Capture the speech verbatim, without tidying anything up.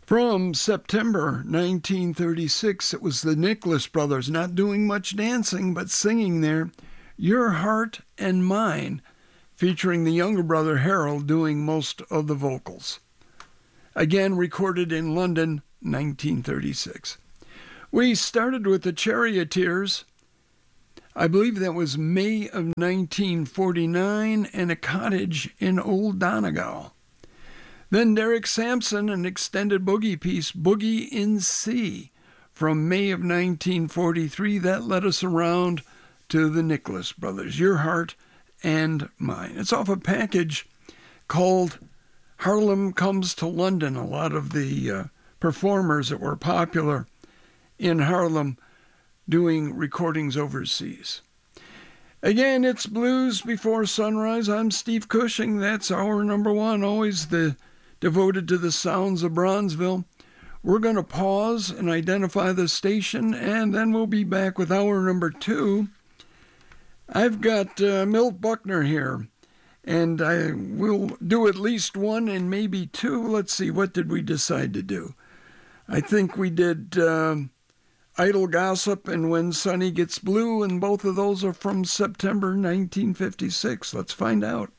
From September nineteen thirty-six, it was the Nicholas Brothers, not doing much dancing, but singing there, Your Heart and Mine, featuring the younger brother Harold doing most of the vocals. Again, recorded in London, nineteen thirty-six. We started with the Charioteers. I believe that was May of nineteen forty-nine, and A Cottage in Old Donegal. Then Derek Sampson, an extended boogie piece, Boogie in C, from May of nineteen forty-three. That led us around to the Nicholas Brothers, Your Heart and Mine. It's off a package called Harlem Comes to London. A lot of the uh, performers that were popular in Harlem doing recordings overseas. Again, it's Blues Before Sunrise. I'm Steve Cushing. That's our number one, always the devoted to the sounds of Bronzeville. We're going to pause and identify the station, and then we'll be back with hour number two. I've got uh, Milt Buckner here, and I will do at least one and maybe two. Let's see, what did we decide to do? I think we did uh, Idle Gossip and When Sunny Gets Blue, and both of those are from September nineteen fifty-six. Let's find out.